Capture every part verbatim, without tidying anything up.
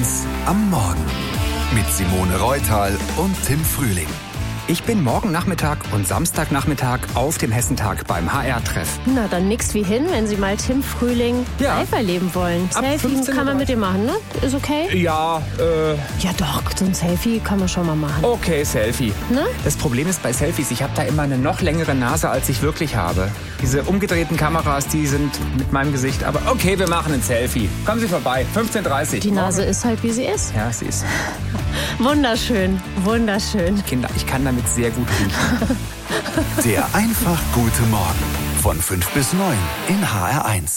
eins am Morgen mit Simone Reutal und Tim Frühling. Ich bin morgen Nachmittag und Samstagnachmittag auf dem Hessentag beim H R-Treff. Na, dann nix wie hin, wenn Sie mal Tim Frühling Ja. live erleben wollen. Ab Selfie fünfzehn Uhr kann man mit dreißig. dem machen, ne? Ist okay? Ja, äh, Ja doch, so ein Selfie kann man schon mal machen. okay, Selfie. Ne? Das Problem ist bei Selfies, ich habe da immer eine noch längere Nase, als ich wirklich habe. Diese umgedrehten Kameras, die sind mit meinem Gesicht. Aber okay, wir machen ein Selfie. Kommen Sie vorbei, fünfzehn Uhr dreißig. Die Nase ist halt, wie sie ist. Ja, sie ist. Wunderschön, wunderschön. Kinder, ich kann damit sehr gut riechen. Der einfach gute Morgen von fünf bis neun in H R eins.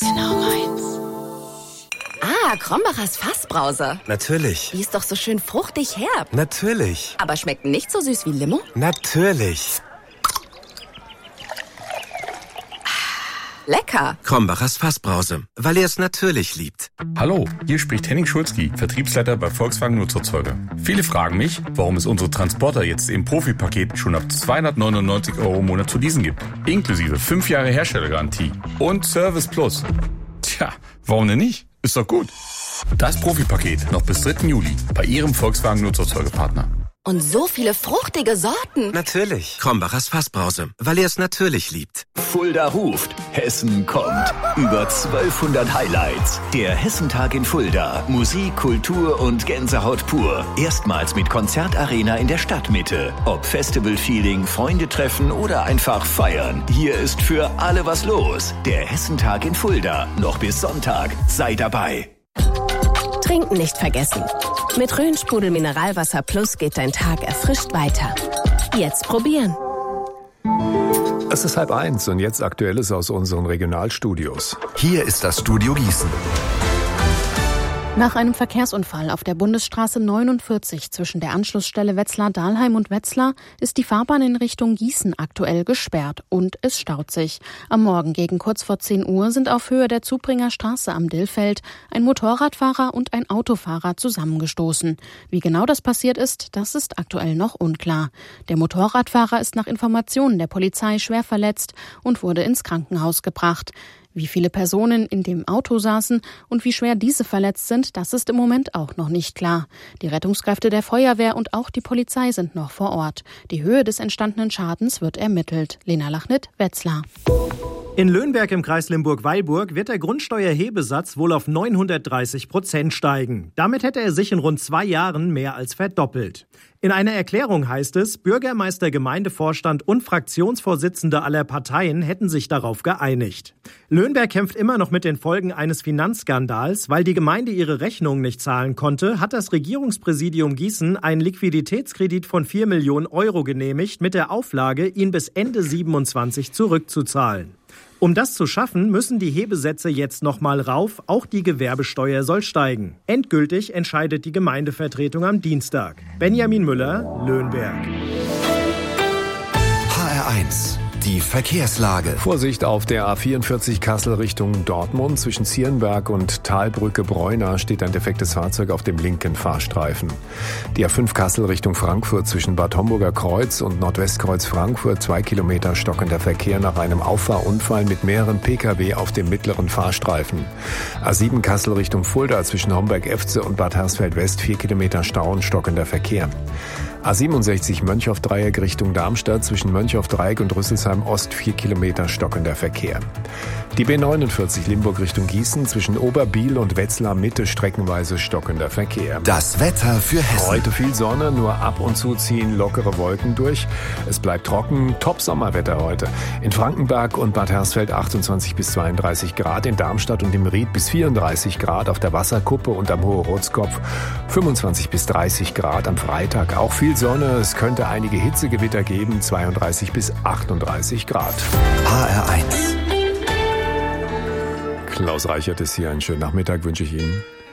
Ah, Krombachers Fassbrause. Natürlich. Die ist doch so schön fruchtig herb. Natürlich. Aber schmeckt nicht so süß wie Limo? Natürlich. Lecker. Krombachers Fassbrause, weil er es natürlich liebt. Hallo, hier spricht Henning Schulzki, Vertriebsleiter bei Volkswagen Nutzerzeuger. Viele fragen mich, warum es unsere Transporter jetzt im Profipaket schon ab zweihundertneunundneunzig Euro im Monat zu leasen gibt. Inklusive fünf Jahre Herstellergarantie und Service Plus. Tja, warum denn nicht? Ist doch gut. Das Profipaket noch bis dritten Juli bei Ihrem Volkswagen Nutzerzeugerpartner. Und so viele fruchtige Sorten. Natürlich. Krombachers Fassbrause, weil er es natürlich liebt. Fulda ruft, Hessen kommt. Über zwölfhundert Highlights. Der Hessentag in Fulda. Musik, Kultur und Gänsehaut pur. Erstmals mit Konzertarena in der Stadtmitte. Ob Festival-Feeling, Freunde treffen oder einfach feiern. Hier ist für alle was los. Der Hessentag in Fulda. Noch bis Sonntag. Sei dabei. Trinken nicht vergessen. Mit Rhön-Sprudel Mineralwasser Plus geht dein Tag erfrischt weiter. Jetzt probieren. Es ist halb eins und jetzt Aktuelles aus unseren Regionalstudios. Hier ist das Studio Gießen. Nach einem Verkehrsunfall auf der Bundesstraße neunundvierzig zwischen der Anschlussstelle Wetzlar-Dahlheim und Wetzlar ist die Fahrbahn in Richtung Gießen aktuell gesperrt und es staut sich. Am Morgen gegen kurz vor zehn Uhr sind auf Höhe der Zubringer Straße am Dillfeld ein Motorradfahrer und ein Autofahrer zusammengestoßen. Wie genau das passiert ist, das ist aktuell noch unklar. Der Motorradfahrer ist nach Informationen der Polizei schwer verletzt und wurde ins Krankenhaus gebracht. Wie viele Personen in dem Auto saßen und wie schwer diese verletzt sind, das ist im Moment auch noch nicht klar. Die Rettungskräfte der Feuerwehr und auch die Polizei sind noch vor Ort. Die Höhe des entstandenen Schadens wird ermittelt. Lena Lachnit, Wetzlar. In Löhnberg im Kreis Limburg-Weilburg wird der Grundsteuerhebesatz wohl auf neunhundertdreißig Prozent steigen. Damit hätte er sich in rund zwei Jahren mehr als verdoppelt. In einer Erklärung heißt es, Bürgermeister, Gemeindevorstand und Fraktionsvorsitzende aller Parteien hätten sich darauf geeinigt. Löhnberg kämpft immer noch mit den Folgen eines Finanzskandals. Weil die Gemeinde ihre Rechnung nicht zahlen konnte, hat das Regierungspräsidium Gießen einen Liquiditätskredit von vier Millionen Euro genehmigt, mit der Auflage, ihn bis Ende siebenundzwanzig zurückzuzahlen. Um das zu schaffen, müssen die Hebesätze jetzt nochmal rauf. Auch die Gewerbesteuer soll steigen. Endgültig entscheidet die Gemeindevertretung am Dienstag. Benjamin Müller, Löhnberg. H R eins. Die Verkehrslage. Vorsicht auf der A vierundvierzig Kassel Richtung Dortmund. Zwischen Zierenberg und Talbrücke-Bräuna steht ein defektes Fahrzeug auf dem linken Fahrstreifen. Die A fünf Kassel Richtung Frankfurt zwischen Bad Homburger Kreuz und Nordwestkreuz Frankfurt. Zwei Kilometer stockender Verkehr nach einem Auffahrunfall mit mehreren Pkw auf dem mittleren Fahrstreifen. A sieben Kassel Richtung Fulda zwischen Homberg-Efze und Bad Hersfeld-West. Vier Kilometer Stau und stockender Verkehr. A siebenundsechzig Mönchhoff-Dreieck Richtung Darmstadt zwischen Mönchhoff-Dreieck und Rüsselsheim-Ost vier Kilometer stockender Verkehr. Die B neunundvierzig Limburg Richtung Gießen zwischen Oberbiel und Wetzlar Mitte streckenweise stockender Verkehr. Das Wetter für Hessen. Heute viel Sonne, nur ab und zu ziehen lockere Wolken durch. Es bleibt trocken, Top-Sommerwetter heute. In Frankenberg und Bad Hersfeld achtundzwanzig bis zweiunddreißig Grad, in Darmstadt und im Ried bis vierunddreißig Grad, auf der Wasserkuppe und am Hohe Rotskopf fünfundzwanzig bis dreißig Grad am Freitag. Auch viel Sonne, es könnte einige Hitzegewitter geben, zweiunddreißig bis achtunddreißig Grad. H R eins. Klaus Reichert ist hier. Einen schönen Nachmittag wünsche ich Ihnen.